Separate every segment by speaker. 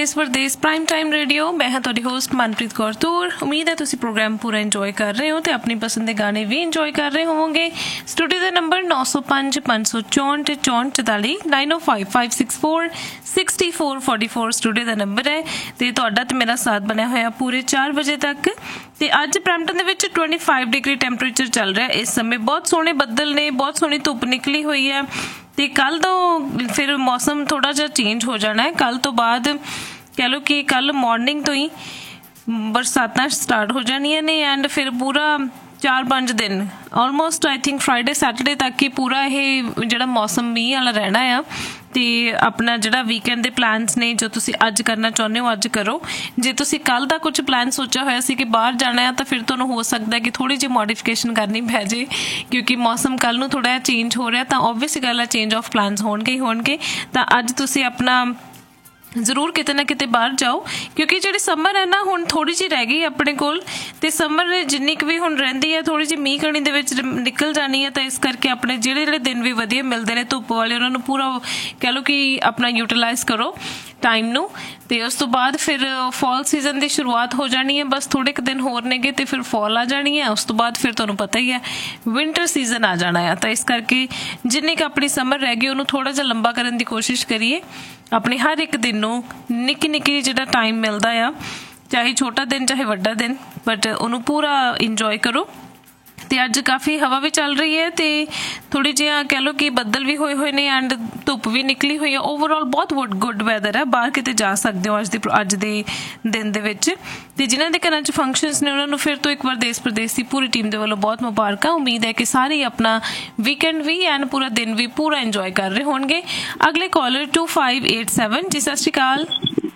Speaker 1: देश परदेश prime time radio. मैं हाँ तुहाडी होस्ट मनप्रीत कौर तूर। उम्मीद है तुसीं प्रोग्राम पूरा इंजॉय कर रहे हो तो अपनी पसंद के गाने भी इंजॉय कर रहे होवोगे। स्टूडियो का नंबर 905 564 44 905 564 6444 स्टूडियो का नंबर है। तो तुहाडा ते मेरा साथ बनया होया पूरे 4 बजे तक। तो अज ब्रैम्पटन दे विच 25 डिग्री टैंपरेचर चल रहा है। इस समय बहुत सोहने बदल ने, बहुत सोहनी धुप निकली हुई है। तो कल तो फिर मौसम थोड़ा जिहा चेंज हो जाना है। कल तो बाद कह लो कि कल मॉर्निंग तो ही बरसातां स्टार्ट हो जानियां ने एंड फिर पूरा 4-5 दिन almost I think Friday Saturday तक ही पूरा ये जिहड़ा मौसम मीह वाला रहना है। तो अपना जिहड़ा वीकेंड के प्लान्स ने जो तुसी अज करना चाहुंदे हो अज करो। जे तुसी कल दा कुछ प्लान सोचा होया सी कि बाहर जाना है तो फिर तुहानूं हो सकता है कि थोड़ी जी मॉडिफिकेशन करनी पै जे, क्योंकि मौसम कल नूं थोड़ा चेंज हो रहा। तो ऑबवियस गल है चेंज ऑफ प्लान्स होणगे ही होणगे। तो अज तुसी अपना जरूर किते ना किते बाहर जाओ, क्योंकि जिहड़ी समर है ना हुण थोड़ी जी रह गई अपने कोल। ते समर जिन्नी क भी हुण रहिंदी है थोड़ी जी मीह कणी दे विच निकल जानी है। तो इस करके अपने जिहड़े जिहड़े दिन भी वधिया मिलदे ने धुप्प वाले उन्हां नूं पूरा कह लो कि अपना यूटिलाइज करो टाइम नूं। ते उस तो बाद फिर फॉल सीजन की शुरुआत हो जानी है। बस थोड़े क दिन होर नेगे ते फिर फॉल आ जानी है। उस तो बाद फिर तुहानूं पता ही है विंटर सीजन आ जाना है। तो इस करके जिन्नी क अपनी समर रह गई उन्होंने थोड़ा जिहा लंबा करने की कोशिश करिए। अपने हर एक दिन नूं निक्की निक्की जिहड़ा टाइम मिलदा आ, चाहे छोटा दिन चाहे वड्डा दिन, बट उन्होंने पूरा इंजॉय करो। तो अज काफ़ी हवा भी चल रही है। तो थोड़ी जी कह लो कि बदल भी होए हुए ने एंड धुप भी निकली हुई है। ओवरऑल बहुत गुड वैदर है। बाहर किते जा सकते हो अज दे दिन दे विच। ते जिन्हां दे घरां च फंक्शनस ने उन्होंने फिर तो एक बार देश प्रदेश की पूरी टीम के वालों बहुत मुबारक। उम्मीद है कि सारे अपना वीकेंड भी एंड पूरा दिन भी पूरा इंजॉय कर रहे होंगे। अगले कॉलर 2587 जी सत श्री अकाल।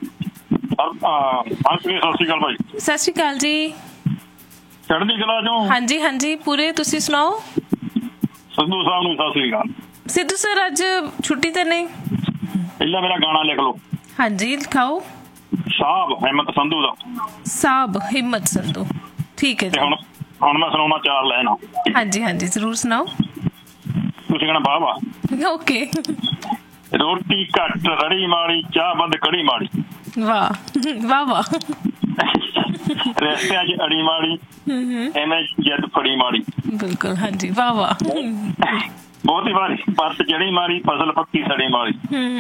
Speaker 1: सत श्री अकाल जी।
Speaker 2: चढ़दी कला चों
Speaker 1: हाँ जी हाँ जी पूरे। तुसी सुनाओ।
Speaker 2: सिद्धू साहब नूं सत श्री अकाल।
Speaker 1: सिद्धू सर अज छुट्टी तो नहीं?
Speaker 2: पहला मेरा गाना लिख लो।
Speaker 1: हाँ जी लिखाओ।
Speaker 2: साहब हिम्मत संधू दा।
Speaker 1: साहब हिम्मत संधू ठीक है जी।
Speaker 2: हुण मैं सुनाउणा 4 लाइनां।
Speaker 1: हाँ जी जरूर सुनाओ।
Speaker 2: तुसीं कहना वाह वाह।
Speaker 1: ओके।
Speaker 2: रोटी घट रड़ी माड़ी चाह बंद कड़ी माड़ी।
Speaker 1: वाह वाह वाह।
Speaker 2: रस्तियां च अड़ी माड़ी एवें जद फड़ी माड़ी।
Speaker 1: बिल्कुल हाँ जी वाह वाह।
Speaker 2: बहुत ही बारी परत चढ़ी माड़ी फसल पक्की सड़ी माड़ी।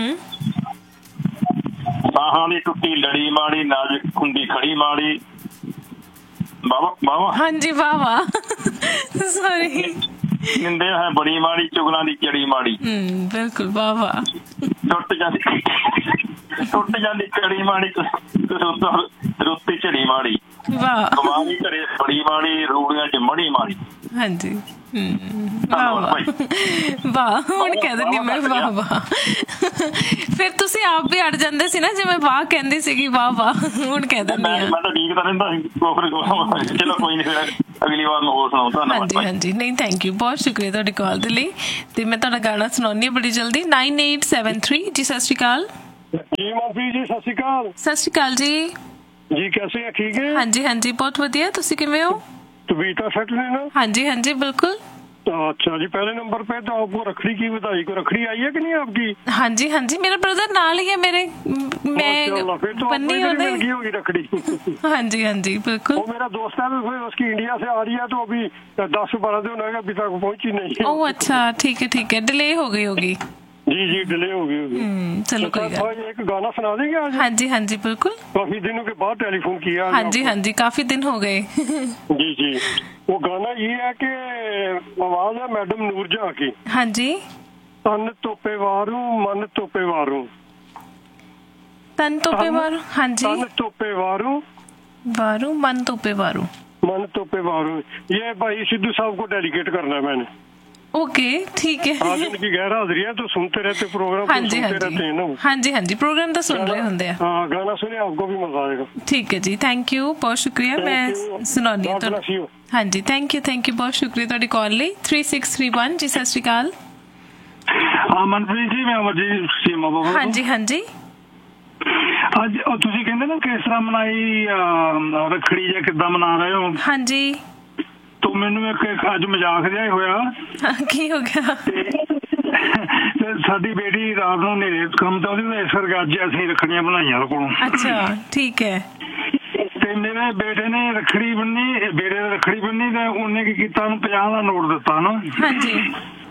Speaker 2: बाहां दी टुट्टी लड़ी माड़ी नाजुक हुंदी खड़ी माड़ी। बाबा बाबा
Speaker 1: हाँ जी वाह वाह। सॉरी।
Speaker 2: निंदे है बड़ी माड़ी चुगलां दी चढ़ी माड़ी।
Speaker 1: बिल्कुल वाह वाह।
Speaker 2: टुट जाती कड़ी माड़ी रुत्ती झड़ी माड़ी।
Speaker 1: वाह
Speaker 2: कमारी घरे बड़ी माड़ी रूड़ियां च मड़ी माड़ी।
Speaker 1: हाँ जी वाह वाह। हुण कह दिंदी मैं वाह वाह। फिर तुसीं आप भी अड़ जांदे सी ना जे मैं वाह कहंदी सीगी वाह वाह। हुण कह दिंदी
Speaker 2: मैं तो ठीक तो रहिंदा सी। चलो कोई नहीं फिर अगली बार मैं होर सुणाऊं। धन्नवाद।
Speaker 1: हाँ जी नहीं थैंक यू बहुत शुक्रिया तुहाडी कॉल दे लई। ते मैं तुहाडा गाना सुणाउंदी हां बड़ी जल्दी। 9873 जी सत श्री अकाल।
Speaker 3: जी मनप्रीत जी सत श्री अकाल।
Speaker 1: सत श्री अकाल जी।
Speaker 3: जी कैसे हैं? ठीक है
Speaker 1: हाँ जी बहुत वधिया। तुसीं किवें हो?
Speaker 3: तबीयत सेट है ना?
Speaker 1: हाँ जी बिल्कुल।
Speaker 3: अच्छा जी पहले नंबर पे तो आपको रखड़ी की बधाई। को रखड़ी आई है कि नहीं आपकी?
Speaker 1: हाँ जी मेरा ब्रदर नाल ही है मेरे। मैं
Speaker 3: फिर तो बन्नी होगी रखड़ी।
Speaker 1: हाँ जी बिल्कुल।
Speaker 3: वो मेरा दोस्त है उसकी इंडिया से आ रही है तो अभी 10-12 दिन हो गए अभी तक पहुंची नहीं।
Speaker 1: ओह अच्छा ठीक है डिले हो गई होगी।
Speaker 3: जी डिले हो गई।
Speaker 1: चलो कोई बात।
Speaker 3: एक गाना सुना देंगे आज?
Speaker 1: हाँ जी बिल्कुल।
Speaker 3: काफी दिनों के बाद टेलीफोन किया।
Speaker 1: हाँ जी काफी दिन हो गए।
Speaker 3: जी वो गाना ये है कि आवाज है मैडम नूरजहां की।
Speaker 1: हाँ जी।
Speaker 3: तन तोपे वारू मन तोपे वारू।
Speaker 1: तन तोपे वारू हाँ जी।
Speaker 3: तन तोपे वारू
Speaker 1: मन तोपे वारू।
Speaker 3: ये भाई सिद्धू साहब को डेडिकेट करना है मैंने।
Speaker 1: ओके ठीक है।
Speaker 3: आज उनकी गैर हाजिरी है तो सुनते रहते प्रोग्राम।
Speaker 1: हाँ जी प्रोग्राम तो सुन रहे होंगे।
Speaker 3: हाँ गाना सुने आपको भी मजा आएगा।
Speaker 1: ठीक है जी थैंक यू बहुत शुक्रिया। मैं सुनानी हूँ। हाँ जी थैंक यू बहुत शुक्रिया तुहाडी कॉल लई। 3631 जी सत श्री अकाल।
Speaker 2: हाँ मनप्रीत जी मैं अमरजीत सीमा बाबा।
Speaker 1: हाँ जी
Speaker 2: ਅੱਜ ਤੁਸੀਂ ਕਹਿੰਦੇ ਨਾ ਕਿਸ ਤਰ੍ਹਾਂ ਮਨਾਈ ਰੱਖੜੀ ਜਾਂ ਕਿੱਦਾਂ ਮਨਾ ਰਹੇ ਹੋ?
Speaker 1: हाँ जी।
Speaker 2: तो मैनू एक अज मजाक जिहा होया।
Speaker 1: की हो गया?
Speaker 2: ਤੇ ਸਾਡੀ ਬੇਟੀ ਰਾਤ ਨੂੰ ਹਨੇਰੇ ਕੰਮ ਤੋਂ ਉਹਦੇ ਇਸ ਕਰਕੇ ਅੱਜ ਅਸੀਂ ਰੱਖੜੀਆਂ ਬਣਾਈਆਂ ਉਹਦੇ ਕੋਲੋਂ।
Speaker 1: ਅੱਛਾ ਠੀਕ ਹੈ।
Speaker 2: ਤੇ ਮੇਰੇ ਬੇਟੇ ਨੇ ਰੱਖੜੀ ਬੰਨੀ, ਬੇਟੇ ਨੇ ਰੱਖੜੀ ਬੰਨੀ ਤੇ ਉਹਨੇ ਕੀ ਕੀਤਾ, ਉਹਨੂੰ 50 ਦਾ ਨੋਟ ਦਿੱਤਾ ਨਾ।
Speaker 1: ਹਾਂਜੀ।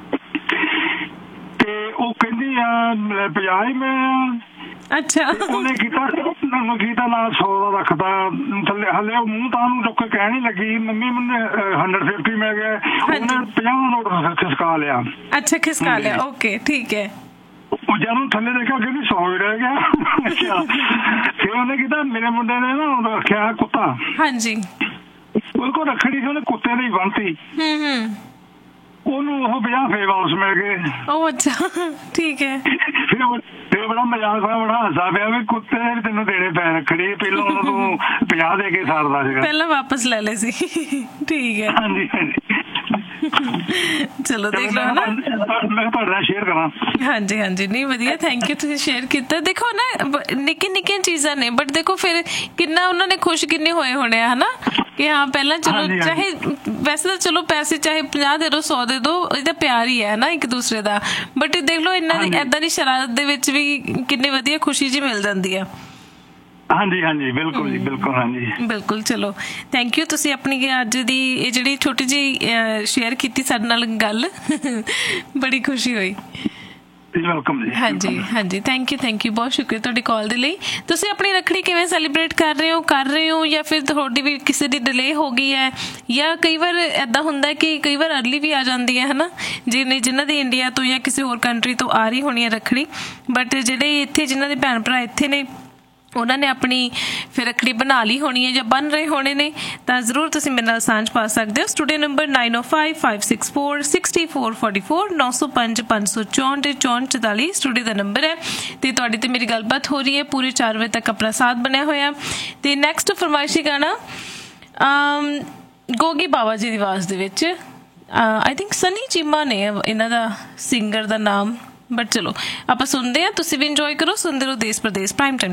Speaker 2: ਤੇ ਉਹ ਕਹਿੰਦੀ ਆ 50 ਹੀ ਮੈਂ।
Speaker 1: ਅੱਛਾ।
Speaker 2: ਉਹਨੇ ਕੀਤਾ ਨਾਲ 100 ਦਾ ਰੱਖਤਾ ਥੱਲੇ, ਹਲੇ ਉਹ ਮੂੰਹ ਤਾਂ ਉਹਨੂੰ ਚੁੱਕ ਕੇ ਕਹਿਣ ਹੀ ਲੱਗੀ ਮੰਮੀ ਮੈਨੂੰ 150 ਮਿਲ ਗਿਆ। ਉਹਨੇ 50 ਦਾ ਨੋਟ ਖਿਸਕਾ ਲਿਆ।
Speaker 1: ਅੱਛਾ ਖਿਸਕਾ ਲਿਆ, ਓਕੇ ਠੀਕ ਹੈ।
Speaker 2: ਉਹ ਜਦੋਂ ਥੱਲੇ ਦੇਖਿਆ ਕਹਿੰਦੀ 100 ਹੀ ਰਹਿ ਗਿਆ। ਅੱਛਾ। ਫਿਰ ਉਹਨੇ ਕੀਤਾ, ਮੇਰੇ ਮੁੰਡੇ ਨੇ ਨਾ ਰੱਖਿਆ ਕੁੱਤਾ।
Speaker 1: ਹਾਂਜੀ।
Speaker 2: ਉਹਦੇ ਕੋਲ ਰੱਖੜੀ ਸੀ, ਉਹਨੇ ਕੁੱਤੇ ਦੀ ਬੰਨਤੀ। ਉਹਨੂੰ ਉਹ 50 ਫੇਰ ਵਾਪਸ ਮਿਲ ਗਏ। ਉਹ
Speaker 1: ਅੱਛਾ ਠੀਕ ਹੈ।
Speaker 2: ਫਿਰ ਬੜਾ ਮਜ਼ਾਕ ਹੋਇਆ, ਬੜਾ ਹਾਸਾ ਪਿਆ ਵੀ ਕੁੱਤੇ ਨੇ ਤੈਨੂੰ ਦੇਣੇ ਪੈ ਰੱਖੜੀ, ਪਹਿਲਾਂ ਉਹਨੂੰ ਤੂੰ 50 ਦੇ ਕੇ ਸਾਰਦਾ ਸੀਗਾ,
Speaker 1: ਪਹਿਲਾਂ ਵਾਪਸ ਲੈ ਲਏ ਸੀ। ਠੀਕ ਹੈ।
Speaker 2: ਹਾਂਜੀ ਹਾਂਜੀ।
Speaker 1: ਚਲੋ ਦੇਖ ਲਓ ਨਾ,
Speaker 2: ਮੈਂ ਤੁਹਾਡੇ ਨਾਲ ਸ਼ੇਅਰ ਕਰਾਂ।
Speaker 1: ਹਾਂਜੀ ਹਾਂਜੀ, ਨਹੀਂ ਵਧੀਆ, ਥੈਂਕ ਯੂ ਤੁਸੀਂ ਸ਼ੇਅਰ ਕੀਤਾ। ਦੇਖੋ ਨਾ ਨਿੱਕੀਆਂ ਨਿੱਕੀਆਂ ਚੀਜ਼ਾਂ ਨੇ, ਬਟ ਦੇਖੋ ਫਿਰ ਕਿੰਨਾ ਉਹਨਾਂ ਨੇ ਖੁਸ਼ ਕਿੰਨੇ ਹੋਏ ਹੋਣੇ ਆ, ਹਨਾ ਕਿ ਹਾਂ ਪਹਿਲਾਂ ਚਲੋ ਚਾਹੇ ਵੈਸੇ ਤਾਂ ਚਲੋ ਪੈਸੇ ਚਾਹੇ 50 ਦੇ ਦੋ 100 ਦੇ ਦੋ, ਇਹ ਤਾਂ ਪਿਆਰ ਹੀ ਹੈ ਨਾ ਇੱਕ ਦੂਸਰੇ ਦਾ, ਬਟ ਦੇਖ ਲਓ ਇਹਨਾਂ ਦੀ ਏਦਾਂ ਦੀ ਸ਼ਰਾਰਤ ਦੇ ਵਿੱਚ ਵੀ ਕਿੰਨੀ ਵਧੀਆ ਖੁਸ਼ੀ ਜੀ ਮਿਲ ਜਾਂਦੀ ਆ।
Speaker 2: ਹਾਂਜੀ ਹਾਂਜੀ ਬਿਲਕੁਲ ਜੀ ਬਿਲਕੁਲ। ਹਾਂਜੀ
Speaker 1: ਬਿਲਕੁਲ। ਚਲੋ ਥੈਂਕ ਯੂ, ਤੁਸੀਂ ਆਪਣੀ ਅੱਜ ਦੀ ਇਹ ਜਿਹੜੀ ਛੋਟੀ ਜਿਹੀ ਸ਼ੇਅਰ ਕੀਤੀ ਸਾਡੇ ਨਾਲ ਗੱਲ, ਬੜੀ ਖੁਸ਼ੀ ਹੋਈ।
Speaker 2: ਵੈਲਕਮ ਜੀ।
Speaker 1: ਹਾਂਜੀ ਹਾਂਜੀ, ਥੈਂਕ ਯੂ ਬਹੁਤ ਸ਼ੁਕਰੀਆ ਤੁਹਾਡੀ ਕਾਲ ਦੇ ਲਈ। ਤੁਸੀਂ ਆਪਣੀ ਰੱਖੜੀ ਕਿਵੇਂ ਸੈਲੀਬ੍ਰੇਟ ਕਰ ਰਹੇ ਹੋ ਜਾਂ ਫਿਰ ਤੁਹਾਡੀ ਵੀ ਕਿਸੇ ਦੀ ਡਿਲੇ ਹੋ ਗਈ ਹੈ, ਜਾਂ ਕਈ ਵਾਰ ਏਦਾਂ ਹੁੰਦਾ ਕਿ ਕਈ ਵਾਰ ਅਰਲੀ ਵੀ ਆ ਜਾਂਦੀ ਹੈ, ਹਨਾ ਜਿਨ੍ਹਾਂ ਦੀ ਇੰਡੀਆ ਤੋਂ ਜਾਂ ਕਿਸੇ ਹੋਰ ਕੰਟਰੀ ਤੋਂ ਆ ਰਹੀ ਹੋਣੀ ਹੈ ਰੱਖੜੀ, ਬਟ ਜਿਹੜੇ ਇੱਥੇ ਜਿਨ੍ਹਾਂ ਦੇ ਭੈਣ ਭਰਾ ਇੱਥੇ ਨੇ ਉਹਨਾਂ ਨੇ ਆਪਣੀ ਫਿਰ ਰੱਖੜੀ ਬਣਾ ਲਈ ਹੋਣੀ ਹੈ ਜਾਂ ਬਣ ਰਹੇ ਹੋਣੇ ਨੇ, ਤਾਂ ਜ਼ਰੂਰ ਤੁਸੀਂ ਮੇਰੇ ਨਾਲ ਸਾਂਝ ਪਾ ਸਕਦੇ ਹੋ। ਸਟੂਡੀਓ ਨੰਬਰ 9055646444 9055646444 ਸਟੂਡੀਓ ਦਾ ਨੰਬਰ ਹੈ, ਤੇ ਤੁਹਾਡੀ ਤੇ ਮੇਰੀ ਗੱਲਬਾਤ ਹੋ ਰਹੀ ਹੈ ਪੂਰੇ 4 ਵਜੇ ਤੱਕ ਆਪਣਾ ਸਾਥ ਬਣਿਆ ਹੋਇਆ। ਤੇ ਨੈਕਸਟ ਫਰਮਾਇਸ਼ੀ ਗਾਣਾ ਗੋਗੀ ਬਾਵਾ ਜੀ ਦੀ ਆਵਾਜ਼ ਦੇ ਵਿੱਚ, ਆਈ ਥਿੰਕ ਸਨੀ ਚੀਮਾ ਨੇ ਇਹਨਾਂ ਦਾ ਸਿੰਗਰ ਦਾ ਨਾਮ, ਬਟ ਚਲੋ ਆਪਾਂ ਸੁਣਦੇ ਹਾਂ। ਤੁਸੀਂ ਵੀ ਇੰਜੋਏ ਕਰੋ, ਸੁਣਦੇ ਰਹੋ ਦੇਸ਼ ਪ੍ਰਦੇਸ਼ ਪ੍ਰਾਈਮ ਟਾਈਮ।